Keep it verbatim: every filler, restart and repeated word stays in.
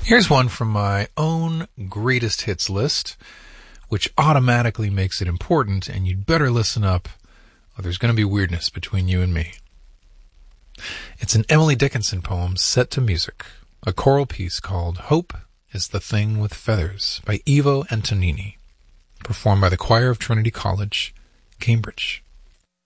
Here's one from my own greatest hits list, which automatically makes it important, and you'd better listen up, or there's going to be weirdness between you and me. It's an Emily Dickinson poem set to music, a choral piece called Hope is the Thing with Feathers by Ivo Antonini, performed by the choir of Trinity College, Cambridge.